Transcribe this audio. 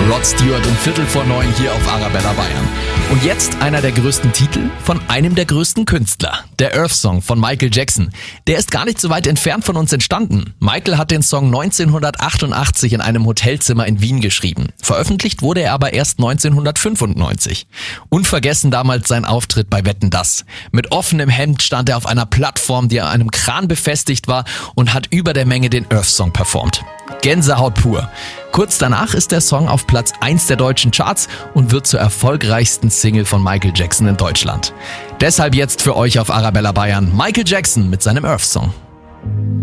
Rod Stewart um 8:45 hier auf Arabella Bayern. Und jetzt einer der größten Titel von einem der größten Künstler. Der Earth Song von Michael Jackson. Der ist gar nicht so weit entfernt von uns entstanden. Michael hat den Song 1988 in einem Hotelzimmer in Wien geschrieben. Veröffentlicht wurde er aber erst 1995. Unvergessen damals sein Auftritt bei Wetten, dass. Mit offenem Hemd stand er auf einer Plattform, die an einem Kran befestigt war, und hat über der Menge den Earth Song performt. Gänsehaut pur. Kurz danach ist der Song auf Platz 1 der deutschen Charts und wird zur erfolgreichsten Single von Michael Jackson in Deutschland. Deshalb jetzt für euch auf Arabella Bayern Michael Jackson mit seinem Earth Song.